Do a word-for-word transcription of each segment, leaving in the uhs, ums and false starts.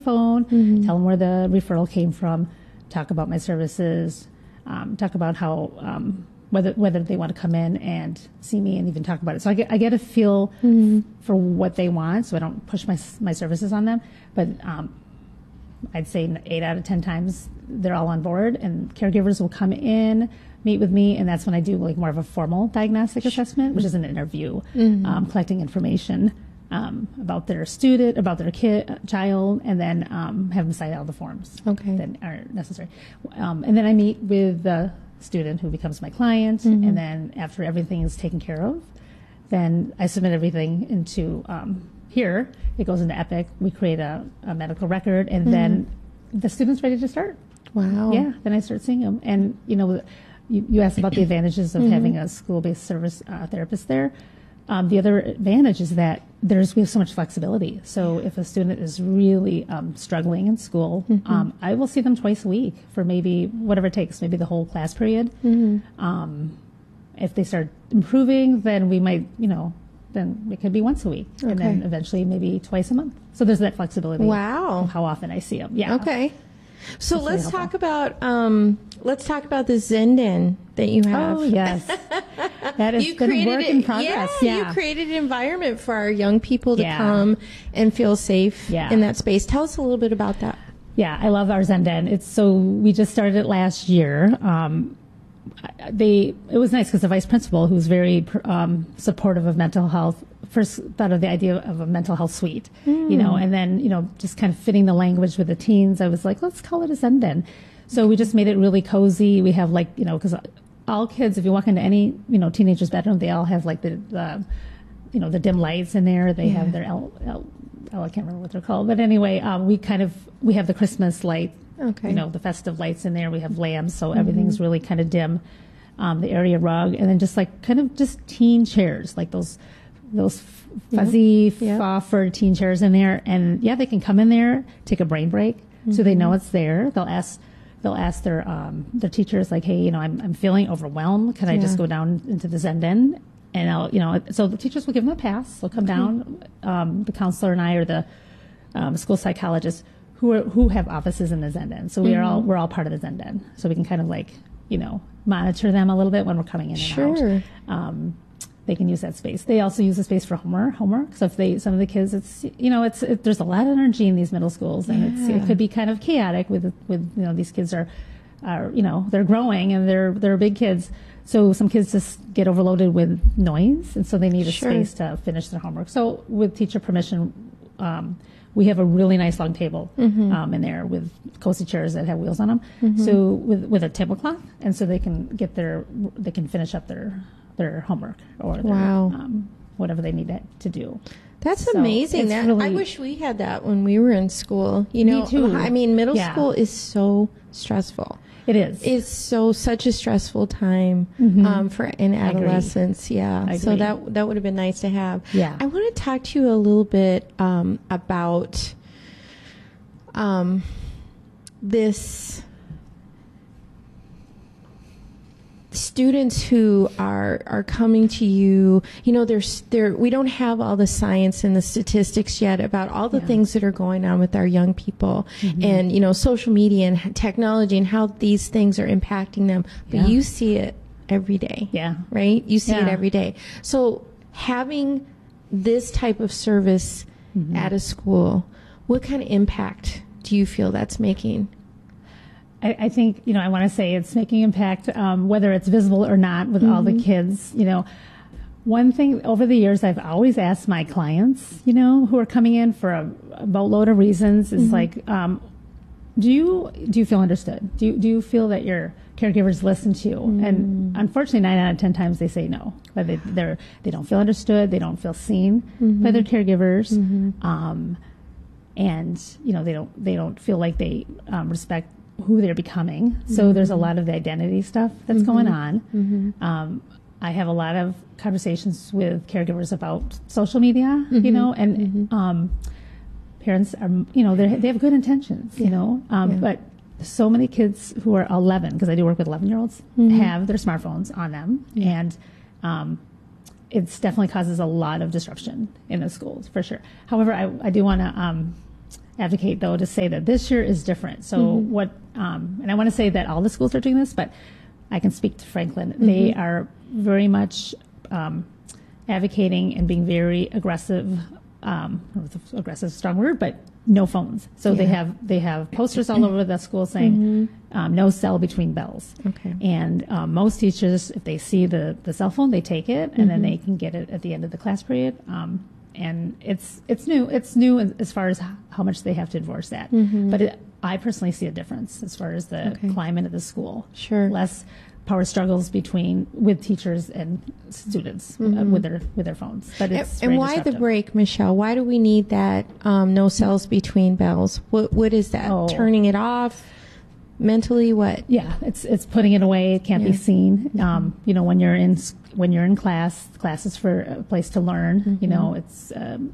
phone, mm-hmm. tell them where the referral came from, talk about my services, um, talk about how um, whether whether they want to come in and see me and even talk about it. So I get I get a feel mm-hmm. for what they want, so I don't push my my services on them. But um, I'd say eight out of ten times they're all on board, and caregivers will come in, meet with me, and that's when I do like more of a formal diagnostic assessment, which is an interview, mm-hmm. um, collecting information um, about their student, about their kid, child, and then um, have them sign all the forms okay. that are necessary. Um, and then I meet with the student who becomes my client, mm-hmm. and then after everything is taken care of, then I submit everything into um, here. It goes into Epic. We create a, a medical record, and mm-hmm. then the student's ready to start. Wow. Yeah, then I start seeing them. And, you know, you, you asked about the advantages of mm-hmm. having a school-based service uh, therapist there. Um, the other advantage is that there's we have so much flexibility. So if a student is really um, struggling in school, mm-hmm. um, I will see them twice a week for maybe whatever it takes, maybe the whole class period. Mm-hmm. Um, if they start improving, then we might, you know, then it could be once a week, okay. and then eventually maybe twice a month. So there's that flexibility. Wow. Of how often I see them. Yeah. Okay. So That's let's talk about um, let's talk about the Zenden that you have. Oh yes, that has you been a work it, in progress. Yeah, yeah, you created an environment for our young people to yeah. come and feel safe yeah. in that space. Tell us a little bit about that. Yeah, I love our Zenden. It's so we just started it last year. Um, they it was nice because the vice principal, who's very um, supportive of mental health, first thought of the idea of a mental health suite, mm. you know, and then, you know, just kind of fitting the language with the teens. I was like, let's call it a Zenden. So we just made it really cozy. We have like, you know, because all kids, if you walk into any, you know, teenager's bedroom, they all have like the, the you know, the dim lights in there. They yeah. have their, L, L, L, I can't remember what they're called. But anyway, um, we kind of, we have the Christmas light, okay. you know, the festive lights in there. We have lamps, so mm-hmm. everything's really kind of dim. Um, the area rug, and then just like kind of just teen chairs, like those those fuzzy, yeah. Yeah. fur teen chairs in there. And yeah, they can come in there, take a brain break, mm-hmm. so they know it's there. They'll ask they'll ask their um, their teachers like, hey, you know, I'm I'm feeling overwhelmed. Can I yeah. just go down into the Zenden? And I'll, you know, so the teachers will give them a pass. They'll come okay. down. Um, the counselor and I, or the um, school psychologist, who are who have offices in the Zenden. So we mm-hmm. are all we're all part of the Zenden. So we can kind of like, you know, monitor them a little bit when we're coming in and sure. out. Um, they can use that space. They also use the space for homework. Homework. So if they, some of the kids, it's, you know, it's it, there's a lot of energy in these middle schools, and yeah. it's, it could be kind of chaotic with with you know these kids are, are you know they're growing and they're they're big kids. So some kids just get overloaded with noise, and so they need a sure. space to finish their homework. So with teacher permission, um, we have a really nice long table mm-hmm. um, in there with cozy chairs that have wheels on them. Mm-hmm. So with with a tablecloth, and so they can get their they can finish up their their homework or their, wow. um, whatever they need to, to do. That's so amazing. That, really, I wish we had that when we were in school. You know, me too. I mean, middle yeah. school is so stressful. It is. It's so such a stressful time mm-hmm. um, for in adolescence. Yeah. So that that would have been nice to have. Yeah. I want to talk to you a little bit um, about um, this. Students who are are coming to you, you know, there's there we don't have all the science and the statistics yet about all the yeah. things that are going on with our young people, mm-hmm. and you know, social media and technology and how these things are impacting them. But yeah. you see it every day, yeah, right? You see yeah. it every day. So having this type of service mm-hmm. at a school, what kind of impact do you feel that's making? I, I think, you know, I want to say it's making impact, um, whether it's visible or not with mm-hmm. all the kids. You know, one thing over the years I've always asked my clients, you know, who are coming in for a, a boatload of reasons is mm-hmm. like, um, do you do you feel understood? Do you, do you feel that your caregivers listen to you? Mm-hmm. And unfortunately, nine out of ten times they say no. But they they're they don't feel understood. They don't feel seen mm-hmm. by their caregivers. Mm-hmm. Um, and you know, they don't they don't feel like they um, respect who they're becoming. So mm-hmm. there's a lot of the identity stuff that's mm-hmm. going on. Mm-hmm. Um, I have a lot of conversations with caregivers about social media, mm-hmm. you know, and mm-hmm. um, parents are, you know, they have good intentions, yeah. you know, um, yeah. but so many kids who are eleven, because I do work with eleven-year-olds, mm-hmm. have their smartphones on them, yeah. and um, it's definitely causes a lot of disruption in the schools, for sure. However, I, I do want to um, advocate, though, to say that this year is different. So mm-hmm. what, um, and I want to say that all the schools are doing this, but I can speak to Franklin. Mm-hmm. They are very much um, advocating and being very aggressive. Um, aggressive is a strong word, but no phones. So yeah. they have they have posters all over the school saying mm-hmm. um, no cell between bells. Okay. And um, most teachers, if they see the, the cell phone, they take it, and mm-hmm. then they can get it at the end of the class period. Um, and it's it's new. It's new as far as how much they have to enforce that. Mm-hmm. But it, I personally see a difference as far as the okay. climate of the school. Sure. Less power struggles between with teachers and students mm-hmm. uh, with their with their phones. But it's and, and why the break, Michelle? Why do we need that um, no cells between bells? What what is that? Oh. Turning it off mentally? What? Yeah, it's it's putting it away. It can't yeah. be seen. Mm-hmm. Um, you know, when you're in when you're in class, class is for a place to learn. Mm-hmm. You know, it's um,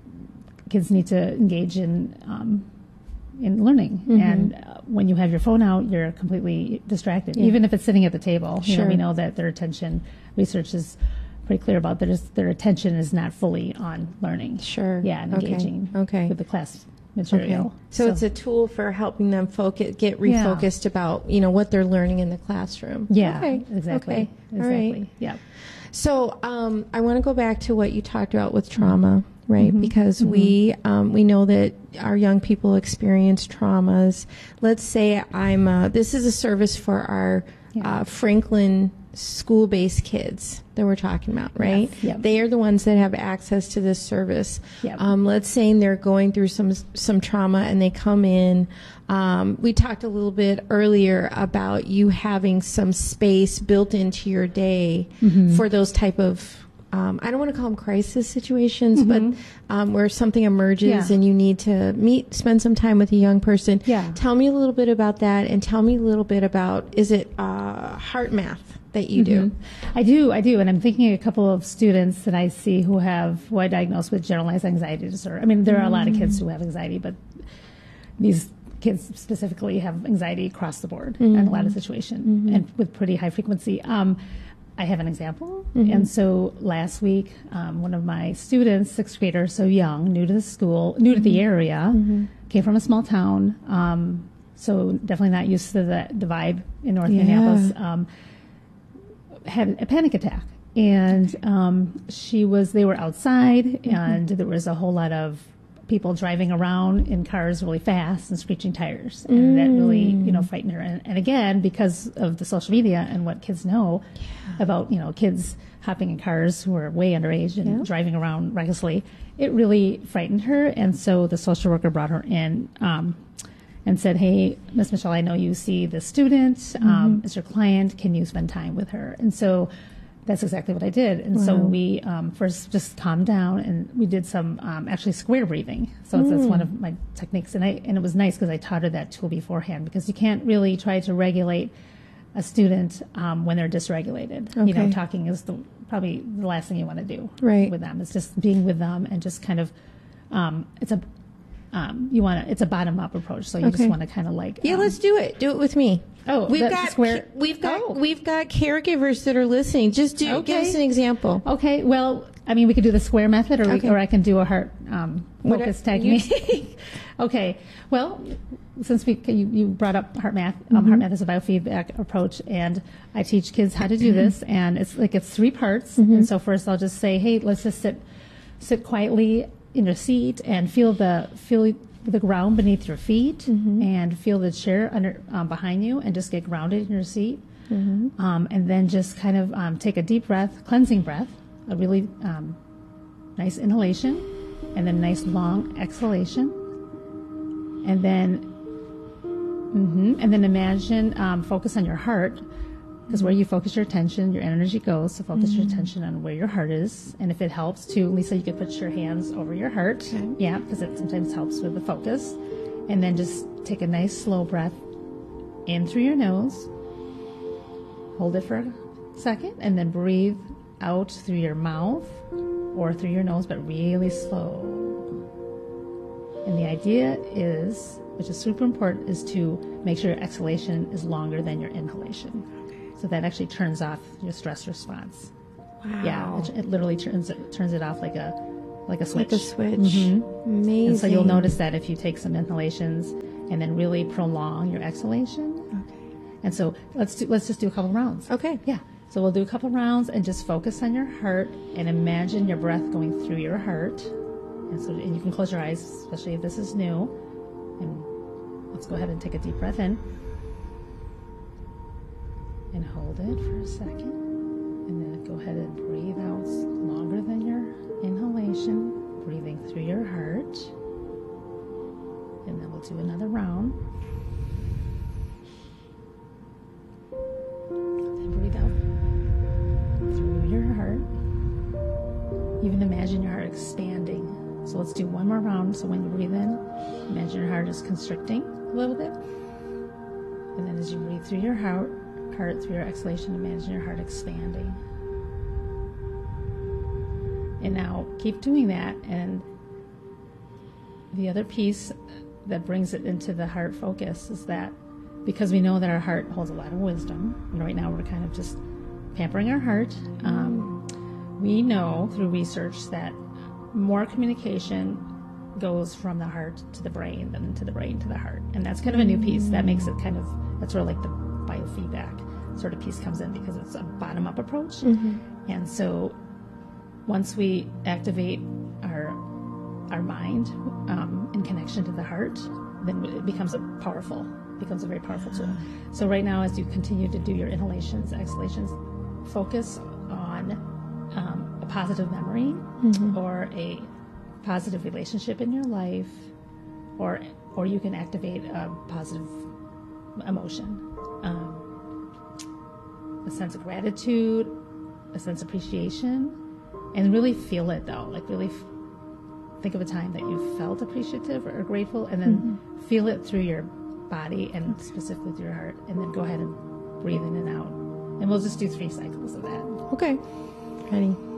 kids need to engage in. Um, in learning. Mm-hmm. And uh, when you have your phone out, you're completely distracted, yeah. even if it's sitting at the table. You sure. know, we know that their attention, research is pretty clear about their, their attention is not fully on learning. Sure. Yeah, and okay. engaging okay. with the class material. Okay. So, so it's a tool for helping them focus, get refocused yeah. about, you know, what they're learning in the classroom. Yeah, okay. exactly. Okay. Exactly. All right. Yeah. So um, I want to go back to what you talked about with trauma. Right, mm-hmm. because mm-hmm. we um, we know that our young people experience traumas. Let's say I'm. Uh, this is a service for our yeah. uh, Franklin school-based kids that we're talking about, right? Yes. Yep. They are the ones that have access to this service. Yep. Um, let's say they're going through some some trauma and they come in. Um, we talked a little bit earlier about you having some space built into your day mm-hmm. for those type of. Um, I don't want to call them crisis situations, mm-hmm. but um, where something emerges yeah. and you need to meet, spend some time with a young person. Yeah. Tell me a little bit about that, and tell me a little bit about, is it uh, HeartMath that you mm-hmm. do? I do, I do, and I'm thinking a couple of students that I see who have, who I diagnosed with generalized anxiety disorder. I mean, there are mm. a lot of kids who have anxiety, but these kids specifically have anxiety across the board mm-hmm. in a lot of situations, mm-hmm. and with pretty high frequency. Um, I have an example. Mm-hmm. And so last week, um, one of my students, sixth grader, so young, new to the school, new to the area, mm-hmm. came from a small town, um, so definitely not used to the, the vibe in North yeah. Minneapolis, um, had a panic attack. And um, she was, they were outside, mm-hmm. and there was a whole lot of people driving around in cars really fast and screeching tires. And mm. that really, you know, frightened her. And, and again, because of the social media and what kids know yeah. about, you know, kids hopping in cars who are way underage and yeah. driving around recklessly, it really frightened her. And so the social worker brought her in um, and said, hey, Miss Michelle, I know you see the student mm-hmm. um, as your client. Can you spend time with her? And so that's exactly what I did. And wow. so we um, first just calmed down, and we did some um, actually square breathing. So mm. that's one of my techniques. And I and it was nice because I taught her that tool beforehand, because you can't really try to regulate a student um, when they're dysregulated. Okay. You know, talking is the, probably the last thing you want to do right. with them. It's just being with them and just kind of, um, it's a, um, you want to, it's a bottom up approach. So you okay. just want to kind of like. Yeah, um, let's do it. Do it with me. Oh, we've got square. We've got oh. we've got caregivers that are listening. Just do okay. give us an example. Okay. Well, I mean, we could do the square method, or okay. we, or I can do a heart um, focus I, technique. Okay. Well, since we you, you brought up HeartMath, um, mm-hmm. HeartMath is a biofeedback approach, and I teach kids how to do this, and it's like it's three parts. Mm-hmm. And so first, I'll just say, hey, let's just sit sit quietly in your seat and feel the feel. the ground beneath your feet, mm-hmm. and feel the chair under um, behind you, and just get grounded in your seat. Mm-hmm. Um, and then just kind of um, take a deep breath, cleansing breath, a really um, nice inhalation, and then a nice long exhalation. And then, mm-hmm, and then imagine, um, focus on your heart, because where you focus your attention, your energy goes. So focus mm-hmm. your attention on where your heart is. And if it helps to, Lisa, you could put your hands over your heart. Okay. Yeah, because it sometimes helps with the focus. And then just take a nice slow breath in through your nose. Hold it for a second, and then breathe out through your mouth or through your nose, but really slow. And the idea is, which is super important, is to make sure your exhalation is longer than your inhalation. So that actually turns off your stress response. Wow. Yeah, it, it literally turns it turns it off like a like a switch. Like a switch. Mm-hmm. Amazing. And so you'll notice that if you take some inhalations and then really prolong your exhalation. Okay. And so let's do, let's just do a couple rounds. Okay. Yeah. So we'll do a couple rounds and just focus on your heart and imagine your breath going through your heart. And so, and you can close your eyes, especially if this is new. And let's go ahead and take a deep breath in. And hold it for a second. And then go ahead and breathe out longer than your inhalation, breathing through your heart. And then we'll do another round. Then breathe out through your heart. Even imagine your heart expanding. So let's do one more round. So when you breathe in, imagine your heart is constricting a little bit. And then as you breathe through your heart, heart through your exhalation, imagine your heart expanding. And now keep doing that. And the other piece that brings it into the heart focus is that because we know that our heart holds a lot of wisdom, and right now we're kind of just pampering our heart, um, we know through research that more communication goes from the heart to the brain than to the brain to the heart. And that's kind of a new piece that makes it kind of, that's sort of like the biofeedback sort of piece comes in because it's a bottom-up approach. Mm-hmm. And so once we activate our our mind um, in connection to the heart, then it becomes a powerful, becomes a very powerful tool. So right now, as you continue to do your inhalations, exhalations, focus on um, a positive memory mm-hmm. or a positive relationship in your life, or or you can activate a positive emotion, um, a sense of gratitude, a sense of appreciation, and really feel it though. Like really f- think of a time that you felt appreciative or grateful, and then mm-hmm. feel it through your body and specifically through your heart, and then go ahead and breathe in and out. And we'll just do three cycles of that. Okay. Ready.